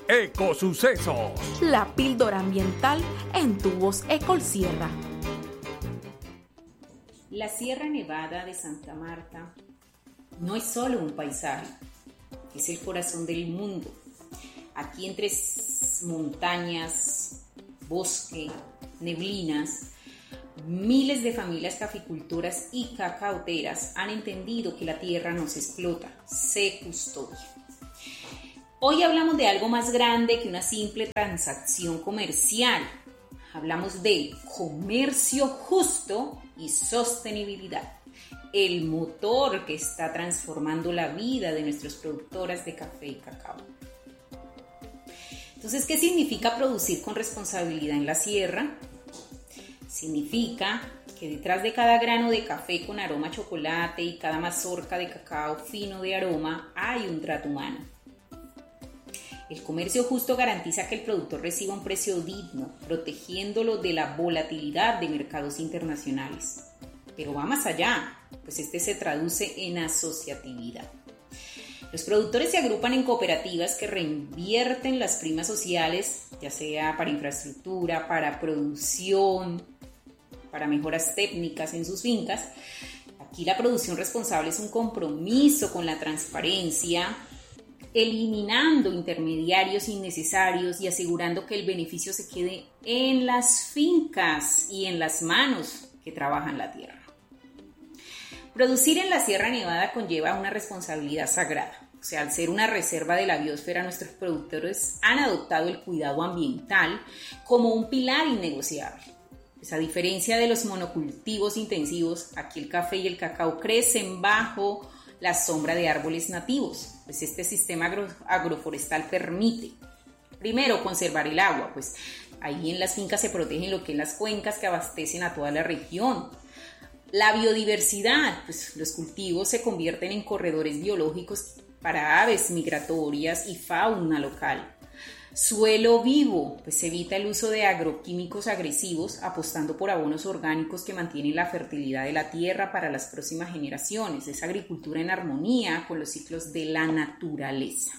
Ecosucesos. La píldora ambiental en tu voz Ecolsierra. La Sierra Nevada de Santa Marta no es solo un paisaje, es el corazón del mundo. Aquí entre montañas, bosque, neblinas, miles de familias caficultoras y cacaoteras han entendido que la tierra no se explota, se custodia. Hoy hablamos de algo más grande que una simple transacción comercial. Hablamos de comercio justo y sostenibilidad, el motor que está transformando la vida de nuestras productoras de café y cacao. Entonces, ¿qué significa producir con responsabilidad en la sierra? Significa que detrás de cada grano de café con aroma a chocolate y cada mazorca de cacao fino de aroma hay un trato humano. El comercio justo garantiza que el productor reciba un precio digno, protegiéndolo de la volatilidad de mercados internacionales. Pero va más allá, pues este se traduce en asociatividad. Los productores se agrupan en cooperativas que reinvierten las primas sociales, ya sea para infraestructura, para producción, para mejoras técnicas en sus fincas. Aquí la producción responsable es un compromiso con la transparencia, eliminando intermediarios innecesarios y asegurando que el beneficio se quede en las fincas y en las manos que trabajan la tierra. Producir en la Sierra Nevada conlleva una responsabilidad sagrada. O sea, al ser una reserva de la biosfera, nuestros productores han adoptado el cuidado ambiental como un pilar innegociable. Pues a diferencia de los monocultivos intensivos, aquí el café y el cacao crecen bajo la sombra de árboles nativos. Pues este sistema agroforestal permite, primero, conservar el agua, pues ahí en las fincas se protegen lo que es las cuencas que abastecen a toda la región. La biodiversidad, pues los cultivos se convierten en corredores biológicos para aves migratorias y fauna local. Suelo vivo, pues evita el uso de agroquímicos agresivos, apostando por abonos orgánicos que mantienen la fertilidad de la tierra para las próximas generaciones. Es agricultura en armonía con los ciclos de la naturaleza.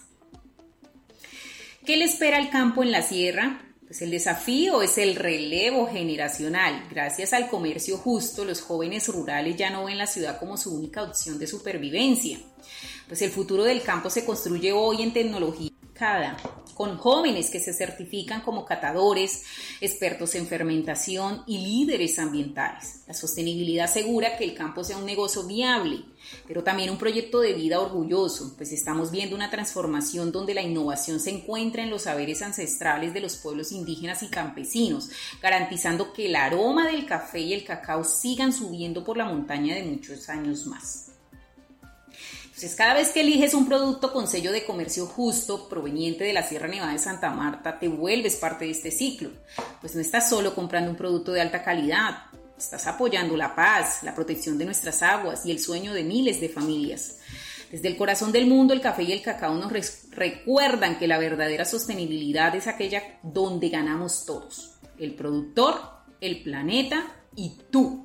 ¿Qué le espera al campo en la sierra? Pues el desafío es el relevo generacional. Gracias al comercio justo, los jóvenes rurales ya no ven la ciudad como su única opción de supervivencia. Pues el futuro del campo se construye hoy en tecnología con jóvenes que se certifican como catadores, expertos en fermentación y líderes ambientales. La sostenibilidad asegura que el campo sea un negocio viable, pero también un proyecto de vida orgulloso, pues estamos viendo una transformación donde la innovación se encuentra en los saberes ancestrales de los pueblos indígenas y campesinos, garantizando que el aroma del café y el cacao sigan subiendo por la montaña de muchos años más. Entonces, cada vez que eliges un producto con sello de comercio justo proveniente de la Sierra Nevada de Santa Marta, te vuelves parte de este ciclo. Pues no estás solo comprando un producto de alta calidad, estás apoyando la paz, la protección de nuestras aguas y el sueño de miles de familias. Desde el corazón del mundo, el café y el cacao nos recuerdan que la verdadera sostenibilidad es aquella donde ganamos todos: el productor, el planeta y tú.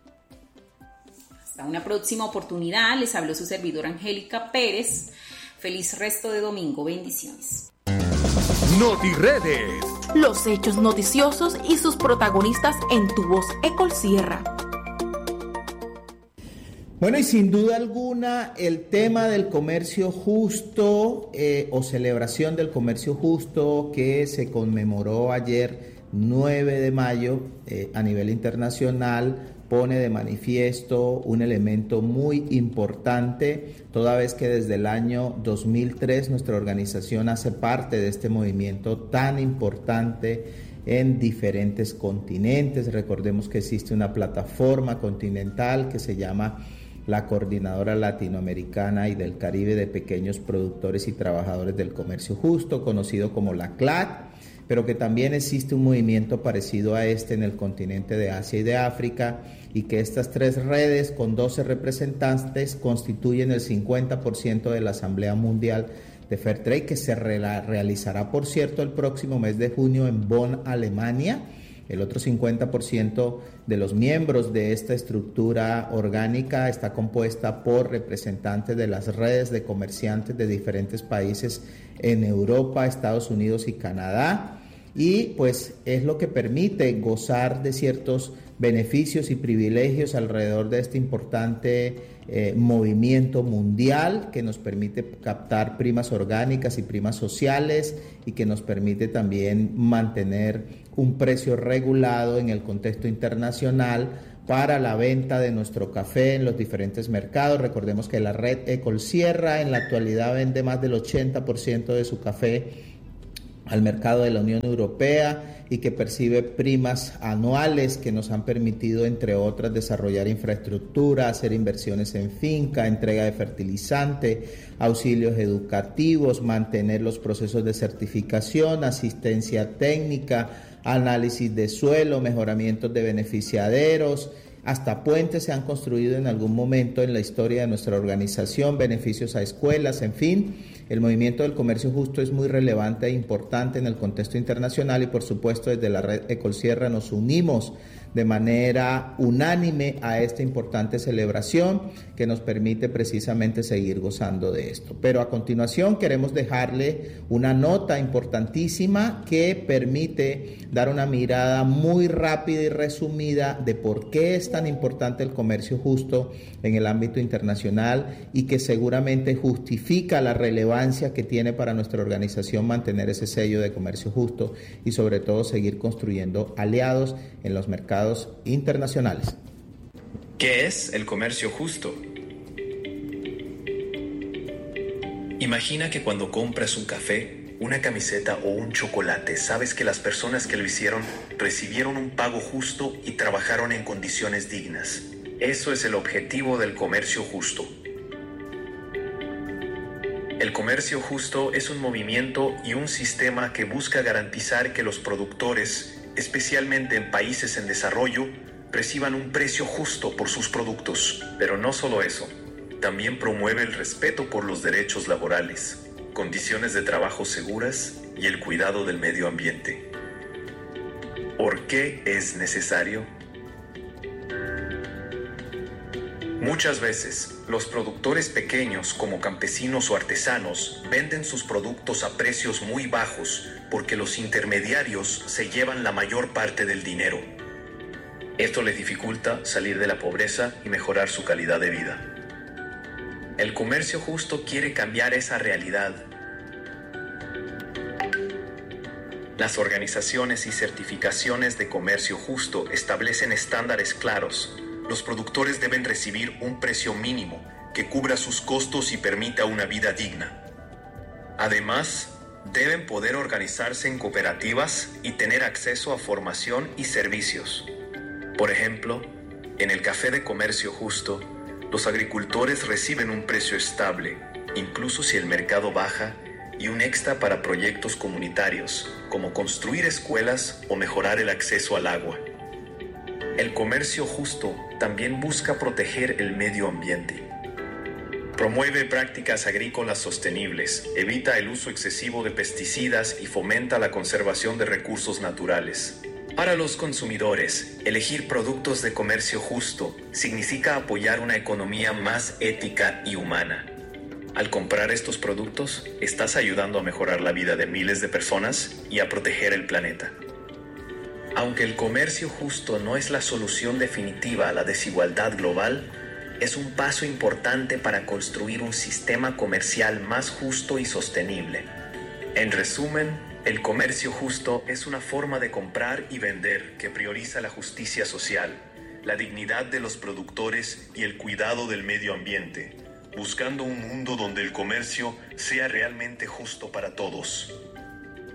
Hasta una próxima oportunidad, les habló su servidora Angélica Pérez. Feliz resto de domingo, bendiciones. NotiRedes. Los hechos noticiosos y sus protagonistas en tu voz Ecolsierra. Bueno, y sin duda alguna, el tema del comercio justo o celebración del comercio justo que se conmemoró ayer 9 de mayo a nivel internacional pone de manifiesto un elemento muy importante, toda vez que desde el año 2003 nuestra organización hace parte de este movimiento tan importante en diferentes continentes. Recordemos que existe una plataforma continental que se llama la Coordinadora Latinoamericana y del Caribe de Pequeños Productores y Trabajadores del Comercio Justo, conocido como la CLAC, pero que también existe un movimiento parecido a este en el continente de Asia y de África, y que estas tres redes con 12 representantes constituyen el 50% de la Asamblea Mundial de Fairtrade, que se realizará, por cierto, el próximo mes de junio en Bonn, Alemania, El otro 50% de los miembros de esta estructura orgánica está compuesta por representantes de las redes de comerciantes de diferentes países en Europa, Estados Unidos y Canadá, y pues es lo que permite gozar de ciertos beneficios y privilegios alrededor de este importante movimiento mundial que nos permite captar primas orgánicas y primas sociales y que nos permite también mantener un precio regulado en el contexto internacional para la venta de nuestro café en los diferentes mercados. Recordemos que la red Ecolsierra en la actualidad vende más del 80% de su café al mercado de la Unión Europea y que percibe primas anuales que nos han permitido, entre otras, desarrollar infraestructura, hacer inversiones en finca, entrega de fertilizante, auxilios educativos, mantener los procesos de certificación, asistencia técnica, análisis de suelo, mejoramientos de beneficiaderos. Hasta puentes se han construido en algún momento en la historia de nuestra organización, beneficios a escuelas, en fin. El movimiento del comercio justo es muy relevante e importante en el contexto internacional y por supuesto desde la red Ecolsierra nos unimos de manera unánime a esta importante celebración que nos permite precisamente seguir gozando de esto. Pero a continuación queremos dejarle una nota importantísima que permite dar una mirada muy rápida y resumida de por qué es tan importante el comercio justo en el ámbito internacional y que seguramente justifica la relevancia que tiene para nuestra organización mantener ese sello de comercio justo y sobre todo seguir construyendo aliados en los mercados internacionales. ¿Qué es el comercio justo? Imagina que cuando compras un café, una camiseta o un chocolate, sabes que las personas que lo hicieron recibieron un pago justo y trabajaron en condiciones dignas. Eso es el objetivo del comercio justo. El comercio justo es un movimiento y un sistema que busca garantizar que los productores, especialmente en países en desarrollo, reciban un precio justo por sus productos. Pero no solo eso, también promueve el respeto por los derechos laborales, condiciones de trabajo seguras y el cuidado del medio ambiente. ¿Por qué es necesario? Muchas veces, los productores pequeños como campesinos o artesanos venden sus productos a precios muy bajos porque los intermediarios se llevan la mayor parte del dinero. Esto les dificulta salir de la pobreza y mejorar su calidad de vida. El comercio justo quiere cambiar esa realidad. Las organizaciones y certificaciones de comercio justo establecen estándares claros. Los productores deben recibir un precio mínimo que cubra sus costos y permita una vida digna. Además, deben poder organizarse en cooperativas y tener acceso a formación y servicios. Por ejemplo, en el café de comercio justo, los agricultores reciben un precio estable, incluso si el mercado baja, y un extra para proyectos comunitarios, como construir escuelas o mejorar el acceso al agua. El comercio justo también busca proteger el medio ambiente. Promueve prácticas agrícolas sostenibles, evita el uso excesivo de pesticidas y fomenta la conservación de recursos naturales. Para los consumidores, elegir productos de comercio justo significa apoyar una economía más ética y humana. Al comprar estos productos, estás ayudando a mejorar la vida de miles de personas y a proteger el planeta. Aunque el comercio justo no es la solución definitiva a la desigualdad global, es un paso importante para construir un sistema comercial más justo y sostenible. En resumen, el comercio justo es una forma de comprar y vender que prioriza la justicia social, la dignidad de los productores y el cuidado del medio ambiente, buscando un mundo donde el comercio sea realmente justo para todos.